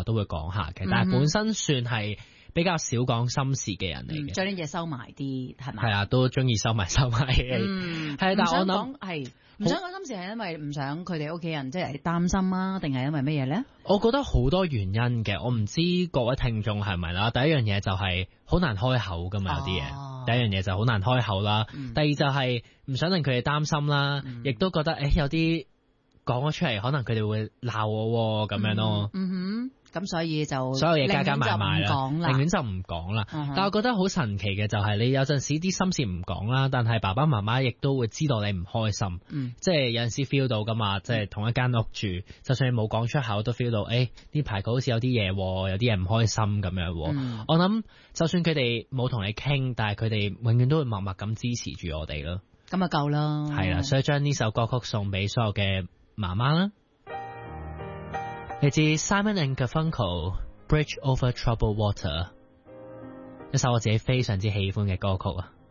候都會講下嘅，但係本身算係比較少講心事嘅人嚟嘅， 將啲嘢收埋啲係咪？ 係啊，都中意收埋嘅，係，但係我諗係唔想講心事係因為唔想佢哋屋企人即係擔心啊，定係因為乜嘢咧？ 我覺得好多原因嘅，我唔知各位聽眾係咪啦。第一樣嘢就係好難開口噶嘛，有啲嘢。第一樣嘢就好難開口啦。第二就係唔想令佢哋擔心啦，亦都覺得有啲講咗出嚟，可能佢哋會鬧我咁樣咯。 咁所以就所有嘢加加埋埋啦，寧願就唔講啦。但我覺得好神奇嘅就係你有陣時啲心事唔講啦，但係爸爸媽媽亦都會知道你唔開心。即係有陣時 feel 到噶嘛，即係同一間屋住，就算你冇講出口都 feel 到，呢排佢好似有啲嘢，有啲嘢唔開心咁樣。我諗就算佢哋冇同你傾，但係佢哋永遠都會默默咁支持住我哋咯。 咁就夠啦。 係啦，所以將呢首歌曲送俾所有嘅媽媽啦。嚟自 Simon and Garfunkel Bridge Over Troubled Water， 一首我自己非常之喜歡嘅歌曲啊。